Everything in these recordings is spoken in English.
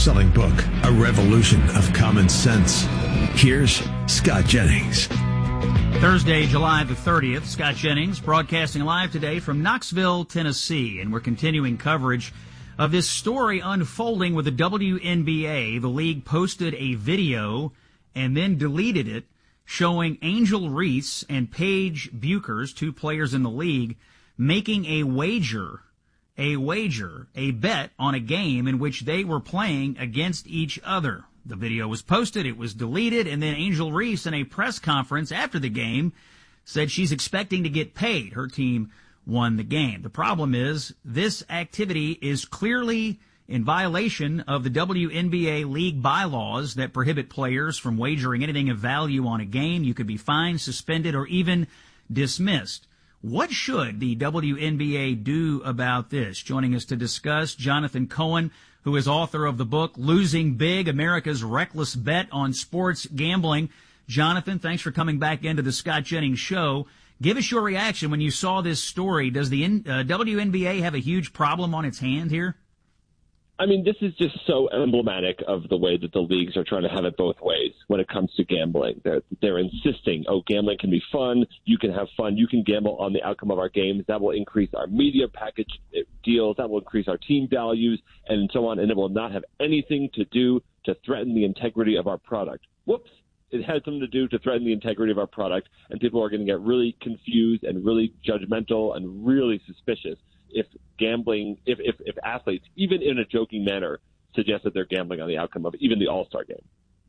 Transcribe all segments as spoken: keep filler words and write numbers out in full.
best-selling book, A Revolution of Common Sense. Here's Scott Jennings. Thursday, July the thirtieth, Scott Jennings broadcasting live today from Knoxville, Tennessee, and we're continuing coverage of this story unfolding with the W N B A. The league posted a video and then deleted it showing Angel Reese and Paige Bueckers, two players in the league, making a wager, a wager, a bet on a game in which they were playing against each other. The video was posted, it was deleted, and then Angel Reese in a press conference after the game said she's expecting to get paid. Her team won the game. The problem is this activity is clearly in violation of the W N B A league bylaws that prohibit players from wagering anything of value on a game. You could be fined, suspended, or even dismissed. What should the W N B A do about this? Joining us to discuss, Jonathan Cohen, who is author of the book Losing Big, America's Reckless Bet on Sports Gambling. Jonathan, thanks for coming back into the Scott Jennings Show. Give us your reaction when you saw this story. Does the uh, W N B A have a huge problem on its hand here? I mean, this is just so emblematic of the way that the leagues are trying to have it both ways when it comes to gambling. They're, they're insisting, oh, gambling can be fun. You can have fun. You can gamble on the outcome of our games. That will increase our media package deals. That will increase our team values and so on. And it will not have anything to do to threaten the integrity of our product. Whoops. It has something to do to threaten the integrity of our product. And people are going to get really confused and really judgmental and really suspicious if gambling, if, if, if athletes, even in a joking manner, suggest that they're gambling on the outcome of even the All-Star game.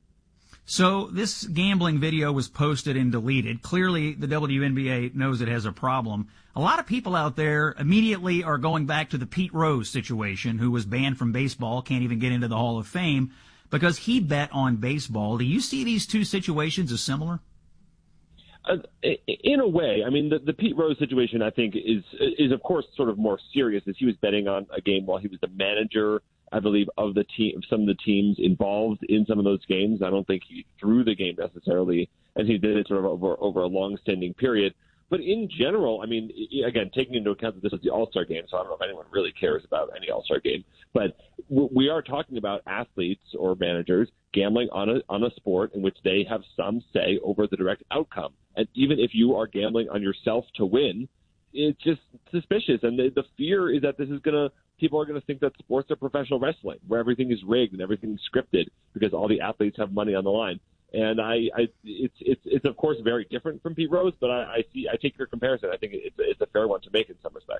So this gambling video was posted and deleted. Clearly, the W N B A knows it has a problem. A lot of people out there immediately are going back to the Pete Rose situation, who was banned from baseball, can't even get into the Hall of Fame, because he bet on baseball. Do you see these two situations as similar? Uh, in a way, I mean, the, the Pete Rose situation, I think, is, is of course, sort of more serious, as he was betting on a game while he was the manager, I believe, of the team, some of the teams involved in some of those games. I don't think he threw the game necessarily, as he did it sort of over, over a long-standing period. But in general, I mean, again, taking into account that this is the All-Star game, so I don't know if anyone really cares about any All-Star game, but we are talking about athletes or managers gambling on a on a sport in which they have some say over the direct outcome. And even if you are gambling on yourself to win, it's just suspicious. And the, the fear is that this is going to people are going to think that sports are professional wrestling, where everything is rigged and everything's scripted because all the athletes have money on the line. And I, I it's it's it's of course very different from Pete Rose, but I, I see I take your comparison. I think it's it's a fair one to make in some respects.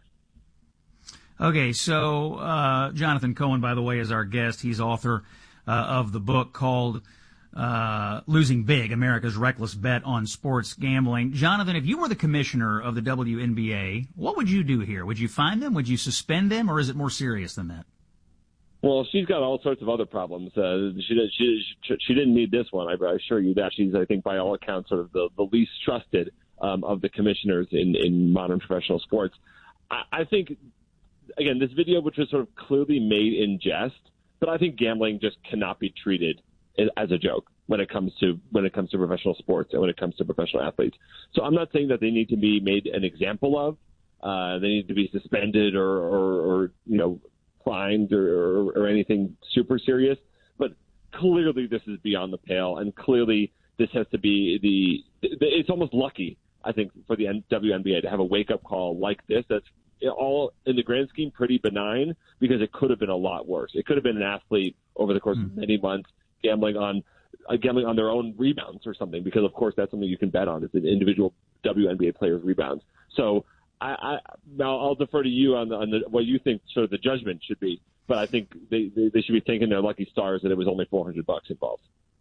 Okay, so uh, Jonathan Cohen, by the way, is our guest. He's author uh, of the book called uh, Losing Big, America's Reckless Bet on Sports Gambling. Jonathan, if you were the commissioner of the W N B A, what would you do here? Would you fine them? Would you suspend them? Or is it more serious than that? Well, she's got all sorts of other problems. Uh, she, she she didn't need this one. I, I assure you that. She's, I think, by all accounts, sort of the, the least trusted um, of the commissioners in, in modern professional sports. I, I think, again, this video, which was sort of clearly made in jest, but I think gambling just cannot be treated as a joke when it comes to when it comes to professional sports and when it comes to professional athletes. So I'm not saying that they need to be made an example of. Uh, they need to be suspended or, or, or you know, fined or, or, or anything super serious. But clearly this is beyond the pale, and clearly this has to be the – it's almost lucky, I think, for the W N B A to have a wake-up call like this that's all, in the grand scheme, pretty benign, because it could have been a lot worse. It could have been an athlete over the course mm. of many months gambling on uh, gambling on their own rebounds or something, because, of course, that's something you can bet on, is an individual W N B A player's rebounds. So I, I now I'll defer to you on, the, on the, what you think sort of the judgment should be, but I think they, they, they should be thanking their lucky stars that it was only four hundred bucks involved.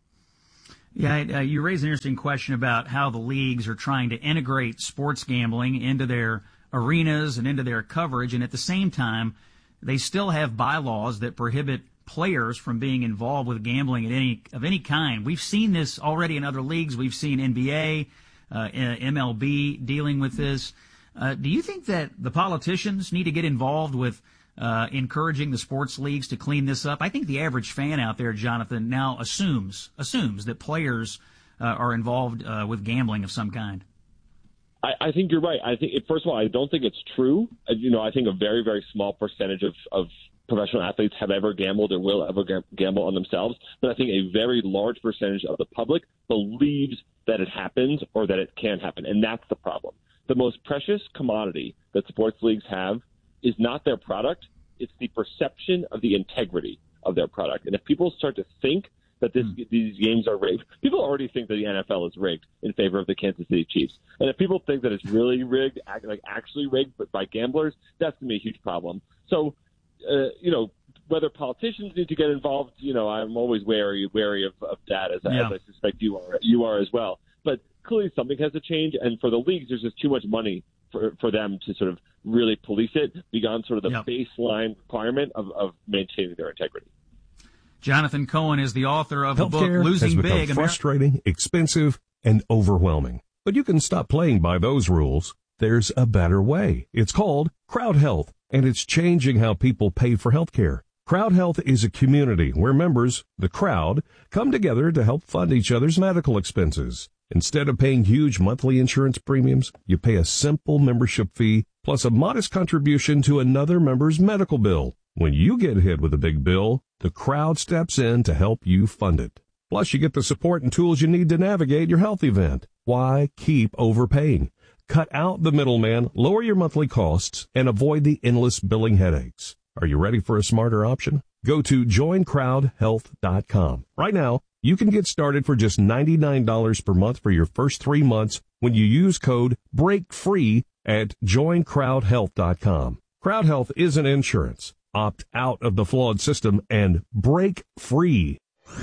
Yeah, uh, you raise an interesting question about how the leagues are trying to integrate sports gambling into their arenas and into their coverage, and at the same time, they still have bylaws that prohibit players from being involved with gambling at any of any kind. We've seen this already in other leagues. We've seen N B A, uh, M L B dealing with this. Uh, do you think that the politicians need to get involved with uh, encouraging the sports leagues to clean this up? I think the average fan out there, Jonathan, now assumes assumes that players uh, are involved uh, with gambling of some kind. I, I think you're right. I think, first of all, I don't think it's true. You know, I think a very, very small percentage of, of professional athletes have ever gambled or will ever gamble on themselves, but I think a very large percentage of the public believes that it happens or that it can happen, and that's the problem. The most precious commodity that sports leagues have is not their product, it's the perception of the integrity of their product. And if people start to think that this, mm. these games are rigged, people already think that the N F L is rigged in favor of the Kansas City Chiefs. And if people think that it's really rigged, like actually rigged but by gamblers, that's going to be a huge problem. So, uh, you know, whether politicians need to get involved, you know, I'm always wary wary of, of that, as, yeah. as I suspect you are. You are as well. But clearly something has to change, and for the leagues, there's just too much money for for them to sort of really police it beyond sort of the yep. baseline requirement of, of maintaining their integrity. Jonathan Cohen is the author of the book Healthcare Losing has become Big. frustrating, expensive, and overwhelming. But you can stop playing by those rules. There's a better way. It's called Crowd Health, and it's changing how people pay for healthcare. Crowd Health is a community where members, the crowd, come together to help fund each other's medical expenses. Instead of paying huge monthly insurance premiums, you pay a simple membership fee plus a modest contribution to another member's medical bill. When you get hit with a big bill, the crowd steps in to help you fund it. Plus, you get the support and tools you need to navigate your health event. Why keep overpaying? Cut out the middleman, lower your monthly costs, and avoid the endless billing headaches. Are you ready for a smarter option? Go to join crowd health dot com. Right now, you can get started for just ninety-nine dollars per month for your first three months when you use code BREAKFREE at join crowd health dot com. Crowd Health isn't insurance. Opt out of the flawed system and break free.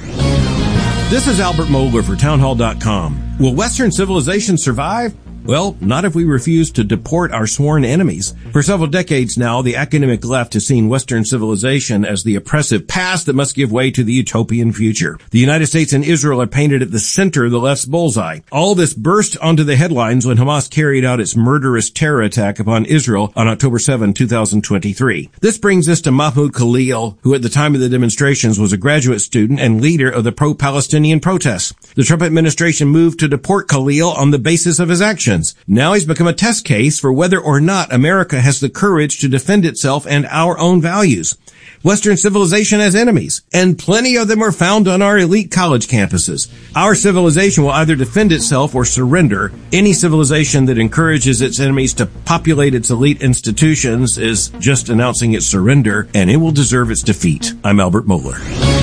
This is Albert Mohler for townhall dot com. Will Western civilization survive? Well, not if we refuse to deport our sworn enemies. For several decades now, the academic left has seen Western civilization as the oppressive past that must give way to the utopian future. The United States and Israel are painted at the center of the left's bullseye. All this burst onto the headlines when Hamas carried out its murderous terror attack upon Israel on October seventh, two thousand twenty-three. This brings us to Mahmoud Khalil, who at the time of the demonstrations was a graduate student and leader of the pro-Palestinian protests. The Trump administration moved to deport Khalil on the basis of his actions. Now he's become a test case for whether or not America has the courage to defend itself and our own values. Western civilization has enemies, and plenty of them are found on our elite college campuses. Our civilization will either defend itself or surrender. Any civilization that encourages its enemies to populate its elite institutions is just announcing its surrender, and it will deserve its defeat. I'm Albert Mohler.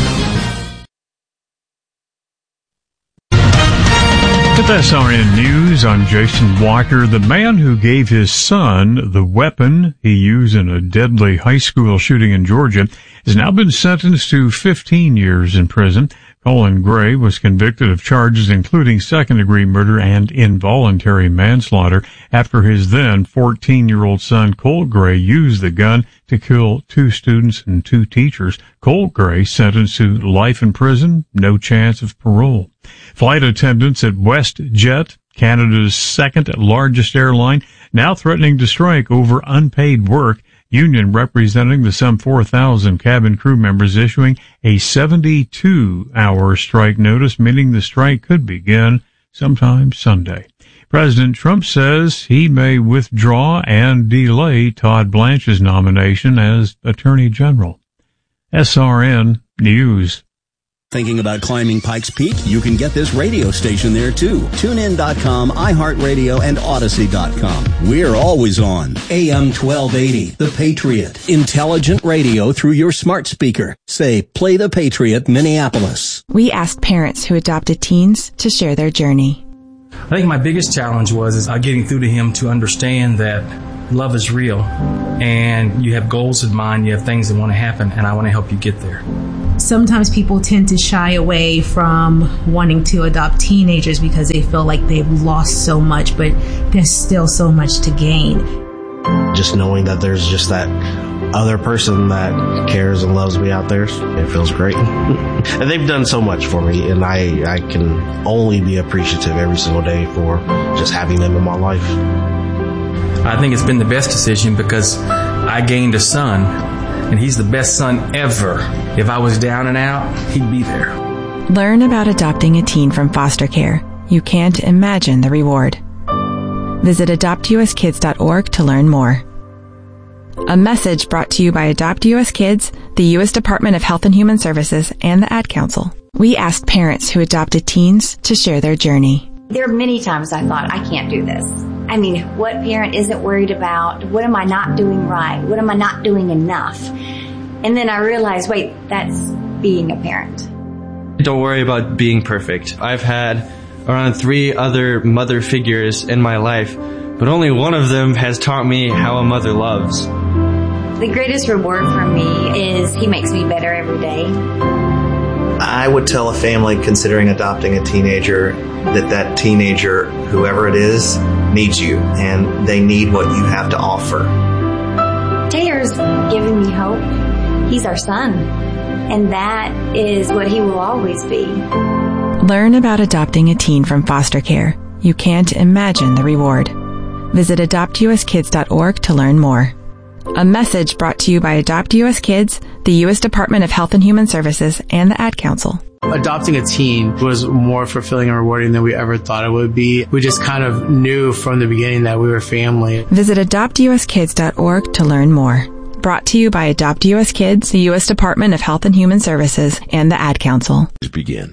With S R N News, I'm Jason Walker. The man who gave his son the weapon he used in a deadly high school shooting in Georgia has now been sentenced to fifteen years in prison. Colin Gray was convicted of charges including second-degree murder and involuntary manslaughter after his then fourteen-year-old son, Colt Gray, used the gun to kill two students and two teachers. Colt Gray sentenced to life in prison, no chance of parole. Flight attendants at WestJet, Canada's second-largest airline, now threatening to strike over unpaid work. Union representing the some four thousand cabin crew members issuing a seventy-two hour strike notice, meaning the strike could begin sometime Sunday. President Trump says he may withdraw and delay Todd Blanche's nomination as Attorney General. S R N News. Thinking about climbing Pikes Peak? You can get this radio station there too. tune in dot com, iHeartRadio, and Odyssey dot com. We're always on. A M twelve eighty, The Patriot. Intelligent radio through your smart speaker. Say, play The Patriot, Minneapolis. We asked parents who adopted teens to share their journey. I think my biggest challenge was is getting through to him to understand that love is real and you have goals in mind, you have things that want to happen, and I want to help you get there. Sometimes people tend to shy away from wanting to adopt teenagers because they feel like they've lost so much, but there's still so much to gain. Just knowing that there's just that other person that cares and loves me out there, it feels great. And they've done so much for me, and I, I can only be appreciative every single day for just having them in my life. I think it's been the best decision because I gained a son, and he's the best son ever. If I was down and out, he'd be there. Learn about adopting a teen from foster care. You can't imagine the reward. Visit adopt u s kids dot org to learn more. A message brought to you by Adopt U S Kids, the U S Department of Health and Human Services, and the Ad Council. We asked parents who adopted teens to share their journey. There are many times I thought, I can't do this. I mean, what parent isn't worried about? What am I not doing right? What am I not doing enough? And then I realized, wait, that's being a parent. Don't worry about being perfect. I've had around three other mother figures in my life, but only one of them has taught me how a mother loves. The greatest reward for me is he makes me better every day. I would tell a family considering adopting a teenager that that teenager, whoever it is, needs you, and they need what you have to offer. Taylor's giving me hope. He's our son, and that is what he will always be. Learn about adopting a teen from foster care. You can't imagine the reward. Visit adopt u s kids dot org to learn more. A message brought to you by Adopt U S Kids, the U S Department of Health and Human Services, and the Ad Council. Adopting a teen was more fulfilling and rewarding than we ever thought it would be. We just kind of knew from the beginning that we were family. Visit adopt u s kids dot org to learn more. Brought to you by Adopt U S Kids, the U S Department of Health and Human Services, and the Ad Council. Let's begin.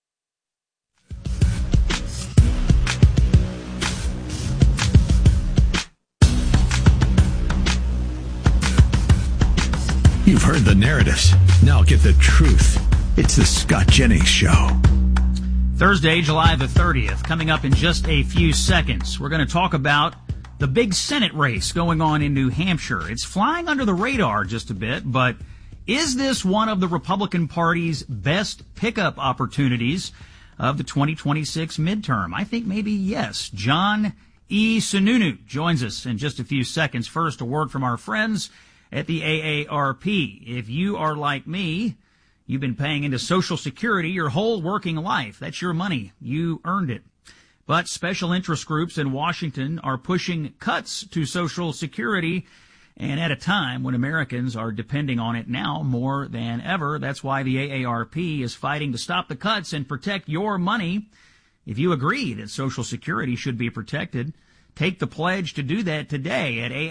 You've heard the narratives. Now get the truth. It's the Scott Jennings Show. Thursday, July the thirtieth, coming up in just a few seconds. We're going to talk about the big Senate race going on in New Hampshire. It's flying under the radar just a bit, but is this one of the Republican Party's best pickup opportunities of the twenty twenty-six midterm? I think maybe yes. John E. Sununu joins us in just a few seconds. First, a word from our friends at the A A R P. If you are like me, you've been paying into Social Security your whole working life. That's your money. You earned it. But special interest groups in Washington are pushing cuts to Social Security, and at a time when Americans are depending on it now more than ever. That's why the A A R P is fighting to stop the cuts and protect your money. If you agree that Social Security should be protected, take the pledge to do that today at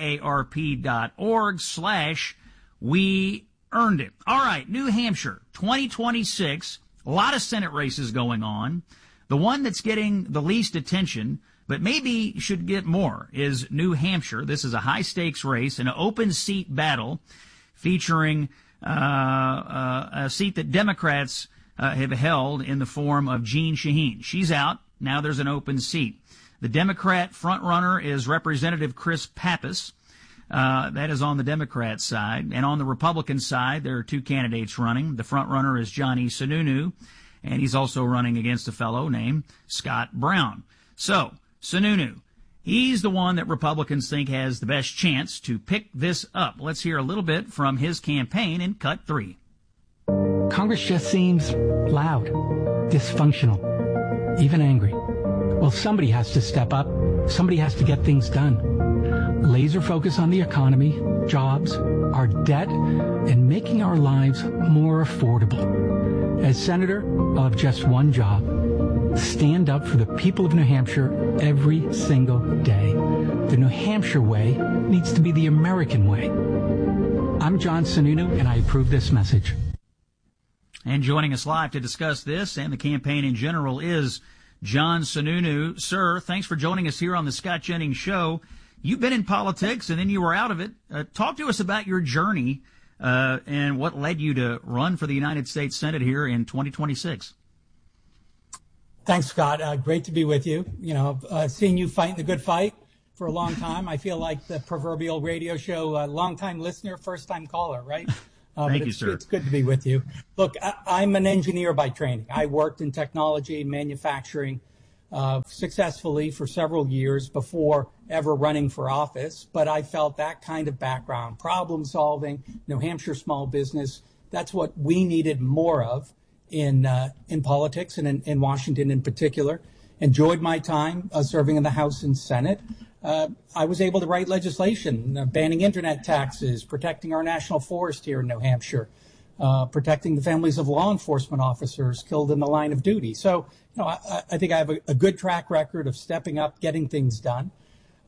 aarp.org slash we earned it. All right, New Hampshire, twenty twenty-six, a lot of Senate races going on. The one that's getting the least attention, but maybe should get more, is New Hampshire. This is a high-stakes race, an open seat battle featuring uh, uh, a seat that Democrats uh, have held in the form of Jeanne Shaheen. She's out. Now there's an open seat. The Democrat frontrunner is Representative Chris Pappas. Uh, that is on the Democrat side. And on the Republican side, there are two candidates running. The frontrunner is John E. Sununu, and he's also running against a fellow named Scott Brown. So, Sununu, he's the one that Republicans think has the best chance to pick this up. Let's hear a little bit from his campaign in Cut three. Congress just seems loud, dysfunctional, even angry. Well, somebody has to step up. Somebody has to get things done. Laser focus on the economy, jobs, our debt, and making our lives more affordable. As senator, I'll have just one job. Stand up for the people of New Hampshire every single day. The New Hampshire way needs to be the American way. I'm John Sununu, and I approve this message. And joining us live to discuss this and the campaign in general is John Sununu. Sir, thanks for joining us here on the Scott Jennings Show. You've been in politics, and then you were out of it. Uh, talk to us about your journey uh, and what led you to run for the United States Senate here in twenty twenty-six. Thanks, Scott. Uh, great to be with you. You know, uh, seeing you fighting the good fight for a long time. I feel like the proverbial radio show, uh, long-time listener, first-time caller, right? Uh, Thank but you, it's, sir. It's good to be with you. Look, I, I'm an engineer by training. I worked in technology, manufacturing, uh, successfully for several years before ever running for office. But I felt that kind of background, problem solving, New Hampshire small business, that's what we needed more of in uh, in politics and in, in Washington in particular. Enjoyed my time uh, serving in the House and Senate. Uh, I was able to write legislation uh, banning internet taxes, protecting our national forest here in New Hampshire, uh, protecting the families of law enforcement officers killed in the line of duty. So, you know, I, I think I have a, a good track record of stepping up, getting things done.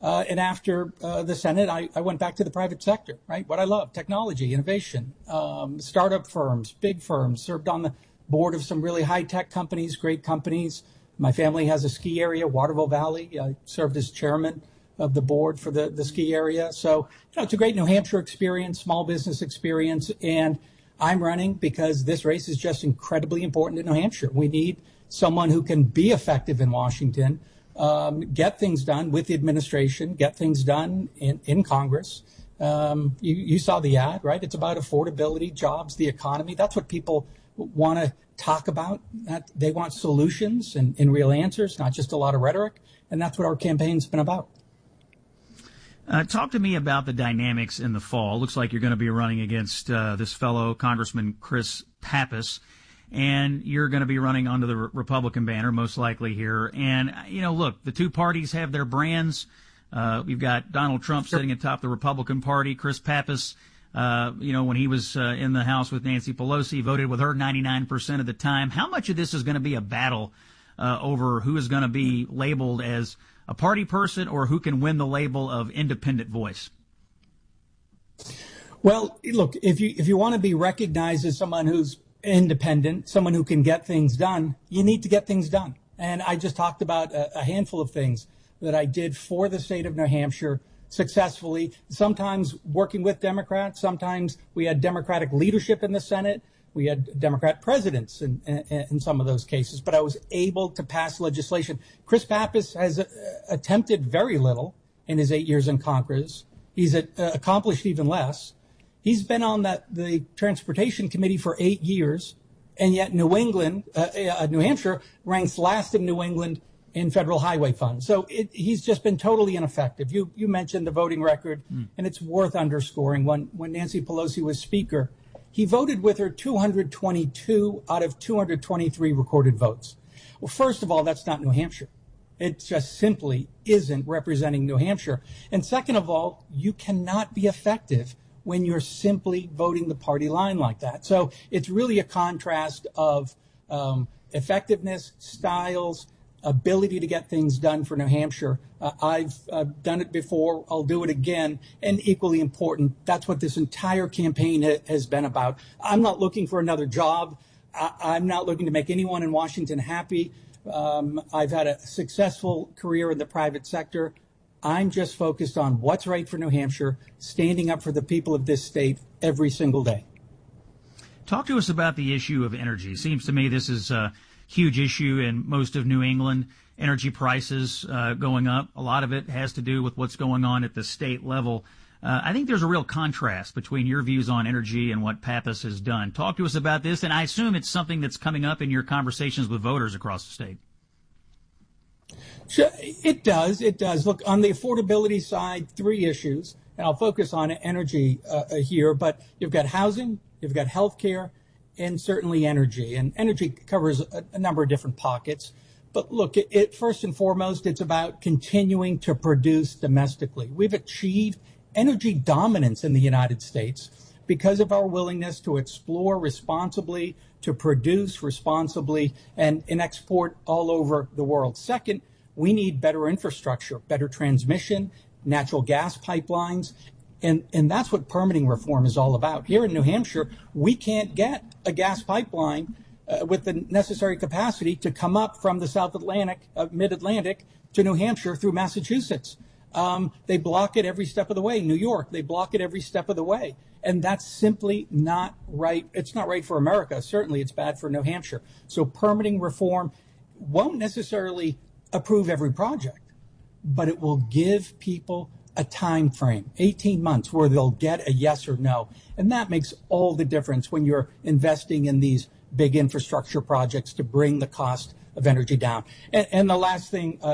Uh, and after uh, the Senate, I, I went back to the private sector, right? What I love, technology, innovation, um, startup firms, big firms, served on the board of some really high-tech companies, great companies. My family has a ski area, Waterville Valley. I served as chairman of the board for the, the ski area. So, you know, it's a great New Hampshire experience, small business experience. And I'm running because this race is just incredibly important in New Hampshire. We need someone who can be effective in Washington, um, get things done with the administration, get things done in, in Congress. Um, you, you saw the ad, right? It's about affordability, jobs, the economy. That's what people want to talk about. That they want solutions and, and real answers, not just a lot of rhetoric. And that's what our campaign's been about. Uh, talk to me about the dynamics in the fall. Looks like you're going to be running against uh, this fellow, Congressman Chris Pappas, and you're going to be running under the Republican banner, most likely here. And, you know, look, the two parties have their brands. Uh, we've got Donald Trump sure. sitting atop the Republican Party. Chris Pappas, uh, you know, when he was uh, in the House with Nancy Pelosi, voted with her ninety-nine percent of the time. How much of this is going to be a battle uh, over who is going to be labeled as a party person or who can win the label of independent voice? Well, look, if you if you want to be recognized as someone who's independent, someone who can get things done, you need to get things done. And I just talked about a, a handful of things that I did for the state of New Hampshire successfully, sometimes working with Democrats. Sometimes we had Democratic leadership in the Senate. We had Democrat presidents in, in, in some of those cases, but I was able to pass legislation. Chris Pappas has uh, attempted very little in his eight years in Congress. He's uh, accomplished even less. He's been on that, the Transportation Committee for eight years, and yet New England, uh, uh, New Hampshire ranks last in New England in federal highway funds. So it, he's just been totally ineffective. You you mentioned the voting record, mm. and it's worth underscoring. When, when Nancy Pelosi was Speaker, he voted with her two hundred twenty-two out of two hundred twenty-three recorded votes. Well, first of all, that's not New Hampshire. It just simply isn't representing New Hampshire. And second of all, you cannot be effective when you're simply voting the party line like that. So it's really a contrast of um, effectiveness, styles, ability to get things done for New Hampshire. Uh, I've uh, done it before. I'll do it again. And equally important, that's what this entire campaign ha- has been about. I'm not looking for another job. I- I'm not looking to make anyone in Washington happy. Um, I've had a successful career in the private sector. I'm just focused on what's right for New Hampshire, standing up for the people of this state every single day. Talk to us about the issue of energy. Seems to me this is a huge issue in most of New England. Energy prices uh, going up. A lot of it has to do with what's going on at the state level. Uh, I think there's a real contrast between your views on energy and what Pappas has done. Talk to us about this, and I assume it's something that's coming up in your conversations with voters across the state. Sure, it does. It does. Look, on the affordability side, three issues, and I'll focus on energy uh, here, but you've got housing, you've got health care, and certainly energy. And energy covers a, a number of different pockets. But look, it, it first and foremost, it's about continuing to produce domestically. We've achieved energy dominance in the United States because of our willingness to explore responsibly, to produce responsibly, and, and export all over the world. Second, we need better infrastructure, better transmission, natural gas pipelines, and, and that's what permitting reform is all about. Here in New Hampshire, we can't get a gas pipeline uh, with the necessary capacity to come up from the South Atlantic, uh, mid-Atlantic, to New Hampshire through Massachusetts. Um, they block it every step of the way. New York, they block it every step of the way. And that's simply not right. It's not right for America. Certainly, it's bad for New Hampshire. So permitting reform won't necessarily approve every project, but it will give people a time frame, eighteen months, where they'll get a yes or no. And that makes all the difference when you're investing in these big infrastructure projects to bring the cost of energy down. And, and the last thing, uh,